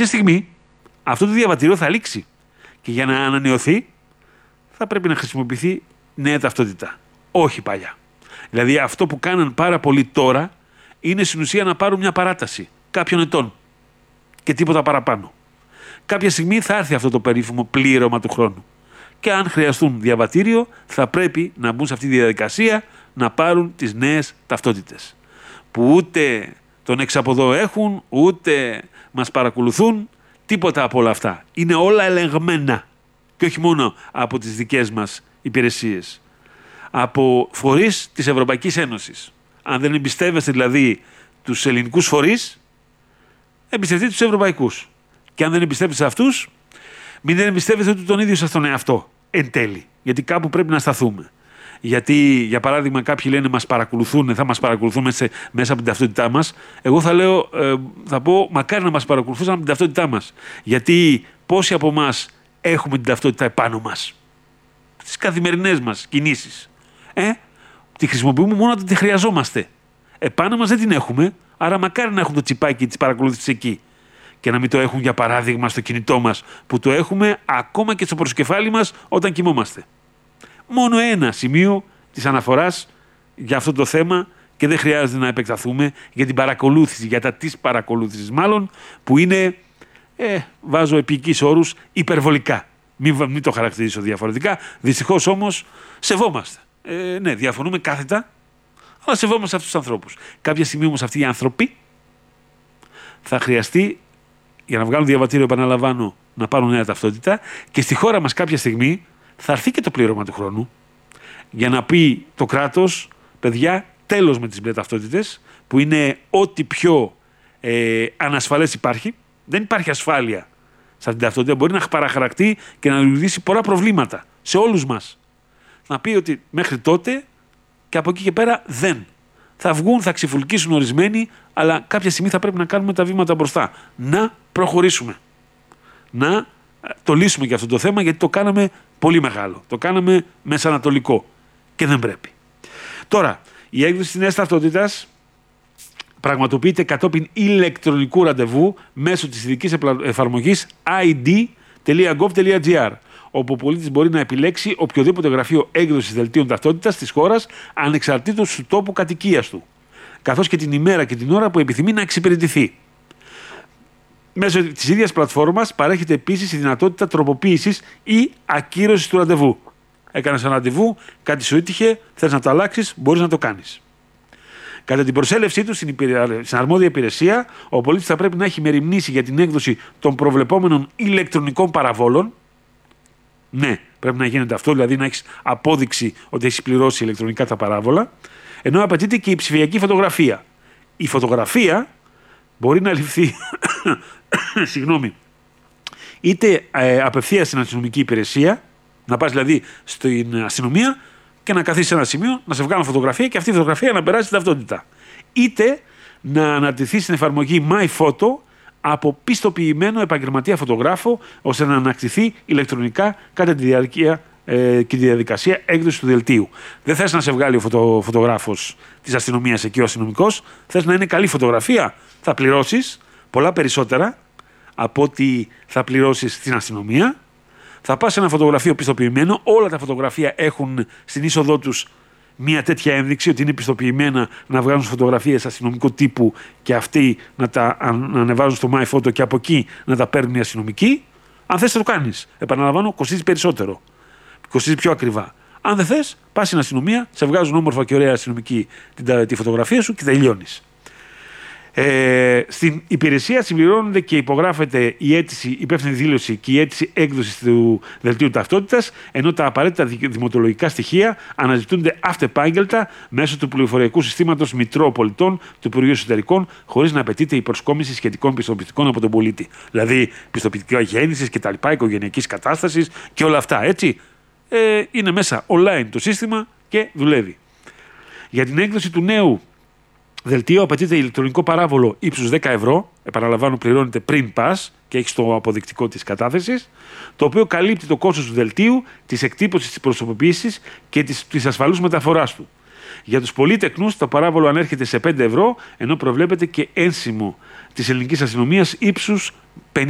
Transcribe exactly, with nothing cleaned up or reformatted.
κάποια στιγμή αυτό το διαβατήριο θα λήξει. Και για να ανανεωθεί θα πρέπει να χρησιμοποιηθεί νέα ταυτότητα. Όχι παλιά. Δηλαδή αυτό που κάναν πάρα πολλοί τώρα είναι στην ουσία να πάρουν μια παράταση κάποιων ετών και τίποτα παραπάνω. Κάποια στιγμή θα έρθει αυτό το περίφημο πλήρωμα του χρόνου. Και αν χρειαστούν διαβατήριο θα πρέπει να μπουν σε αυτή τη διαδικασία να πάρουν τις νέες ταυτότητες. Που ούτε τον εξαποδό έχουν, ούτε μας παρακολουθούν, τίποτα από όλα αυτά. Είναι όλα ελεγμένα. Και όχι μόνο από τις δικές μας υπηρεσίες. Από φορείς της Ευρωπαϊκής Ένωσης. Αν δεν εμπιστεύεστε δηλαδή τους ελληνικούς φορείς, εμπιστευτείτε τους ευρωπαϊκούς. Και αν δεν εμπιστεύεστε αυτούς, μην δεν εμπιστεύεστε ούτε τον ίδιο σας τον εαυτό. Εν τέλει. Γιατί κάπου πρέπει να σταθούμε. Γιατί, για παράδειγμα, κάποιοι λένε μας παρακολουθούν, θα μας παρακολουθούν μέσα, μέσα από την ταυτότητά μας. Εγώ θα λέω, ε, θα πω, μακάρι να μας παρακολουθούσαν από την ταυτότητά μας. Γιατί πόσοι από εμάς έχουμε την ταυτότητα επάνω μας. Στις καθημερινές μας κινήσεις. Ε, τη χρησιμοποιούμε μόνο όταν τη χρειαζόμαστε. Επάνω μας δεν την έχουμε, άρα μακάρι να έχουν το τσιπάκι της παρακολούθησης εκεί. Και να μην το έχουν, για παράδειγμα, στο κινητό μας, που το έχουμε ακόμα και στο προσκεφάλι μας όταν κοιμόμαστε. Μόνο ένα σημείο της αναφοράς για αυτό το θέμα και δεν χρειάζεται να επεκταθούμε για την παρακολούθηση, για τα της παρακολούθησης μάλλον, που είναι, ε, βάζω επικείς όρους, υπερβολικά. Μην, μην το χαρακτηρίσω διαφορετικά. Δυστυχώς όμως σεβόμαστε. Ε, ναι, διαφωνούμε κάθετα, αλλά σεβόμαστε αυτούς τους ανθρώπους. Κάποια στιγμή όμως αυτοί οι άνθρωποι θα χρειαστεί, για να βγάλουν διαβατήριο, επαναλαμβάνω, να πάρουν νέα ταυτότητα, και στη χώρα μας κάποια στιγμή θα έρθει και το πλήρωμα του χρόνου για να πει το κράτος, παιδιά, τέλος με τις μπλε ταυτότητες, που είναι ό,τι πιο ε, ανασφαλές υπάρχει. Δεν υπάρχει ασφάλεια σε αυτήν την ταυτότητα. Μπορεί να παραχαρακτεί και να δημιουργήσει πολλά προβλήματα σε όλους μας. Να πει ότι μέχρι τότε και από εκεί και πέρα δεν. Θα βγουν, θα ξεφουλκίσουν ορισμένοι, αλλά κάποια στιγμή θα πρέπει να κάνουμε τα βήματα μπροστά. Να προχωρήσουμε. Να το λύσουμε και αυτό το θέμα, γιατί το κάναμε πολύ μεγάλο. Το κάναμε μεσανατολικό και δεν πρέπει. Τώρα, η έκδοση της νέας ταυτότητας πραγματοποιείται κατόπιν ηλεκτρονικού ραντεβού μέσω της ειδικής εφαρμογής άι ντι τελεία γκοβ τελεία τζι άρ, όπου ο πολίτης μπορεί να επιλέξει οποιοδήποτε γραφείο έκδοσης δελτίων ταυτότητας της χώρας ανεξαρτήτως του τόπου κατοικίας του, καθώς και την ημέρα και την ώρα που επιθυμεί να εξυπηρετηθεί. Μέσω της ίδιας πλατφόρμας παρέχεται επίσης η δυνατότητα τροποποίησης ή ακύρωσης του ραντεβού. Έκανες ένα ραντεβού, κάτι σου έτυχε, θες να το αλλάξεις, μπορείς να το κάνεις. Κατά την προσέλευσή του στην, στην αρμόδια υπηρεσία, ο πολίτης θα πρέπει να έχει μεριμνήσει για την έκδοση των προβλεπόμενων ηλεκτρονικών παραβόλων. Ναι, πρέπει να γίνεται αυτό, δηλαδή να έχεις απόδειξη ότι έχεις πληρώσει ηλεκτρονικά τα παράβολα, ενώ απαιτείται και η ψηφιακή φωτογραφία. Η φωτογραφία μπορεί να ληφθεί συγγνώμη, είτε ε, απευθείας στην αστυνομική υπηρεσία, να πας δηλαδή στην αστυνομία και να καθίσεις σε ένα σημείο, να σε βγάλουν φωτογραφία και αυτή η φωτογραφία να περάσει την ταυτότητα. Είτε να αναρτηθεί στην εφαρμογή MyPhoto από πιστοποιημένο επαγγελματία φωτογράφο, ώστε να ανακτηθεί ηλεκτρονικά κατά τη διάρκεια ε, και τη διαδικασία έκδοση του δελτίου. Δεν θες να σε βγάλει ο φωτο, φωτογράφος της αστυνομίας εκεί, ο αστυνομικός, θες να είναι καλή φωτογραφία. Θα πληρώσεις πολλά περισσότερα από ό,τι θα πληρώσεις στην αστυνομία. Θα πας σε ένα φωτογραφείο πιστοποιημένο, όλα τα φωτογραφία έχουν στην είσοδό τους μια τέτοια ένδειξη ότι είναι πιστοποιημένα να βγάζουν φωτογραφίες αστυνομικού τύπου και αυτοί να τα ανεβάζουν στο MyPhoto και από εκεί να τα παίρνουν οι αστυνομικοί. Αν θες το κάνεις. Επαναλαμβάνω, κοστίζει περισσότερο. Κοστίζει πιο ακριβά. Αν δεν θες, πας στην αστυνομία, σε βγάζουν όμορφα και ωραία αστυνομική τη, τη φωτογραφία σου και τελειώνεις. Ε, στην υπηρεσία συμπληρώνονται και υπογράφεται η αίτηση, υπεύθυνη δήλωση και η αίτηση έκδοσης του δελτίου ταυτότητας, ενώ τα απαραίτητα δημοτολογικά στοιχεία αναζητούνται αυτεπάγγελτα μέσω του πληροφοριακού συστήματος Μητρώου Πολιτών του Υπουργείου Εσωτερικών, χωρίς να απαιτείται η προσκόμιση σχετικών πιστοποιητικών από τον πολίτη. Δηλαδή, πιστοποιητικά γέννησης και τα λοιπά, οικογενειακής κατάστασης και όλα αυτά, έτσι. Ε, είναι μέσα online το σύστημα και δουλεύει. Για την έκδοση του νέου δελτίο απαιτείται ηλεκτρονικό παράβολο ύψους δέκα ευρώ, επαναλαμβάνω πληρώνεται πριν πας και έχεις το αποδεικτικό της κατάθεσης, το οποίο καλύπτει το κόστος του δελτίου, της εκτύπωσης της προσωποποίησης και της, της ασφαλούς μεταφοράς του. Για τους πολυτεκνούς το παράβολο ανέρχεται σε πέντε ευρώ, ενώ προβλέπεται και ένσημο της ελληνικής αστυνομίας ύψους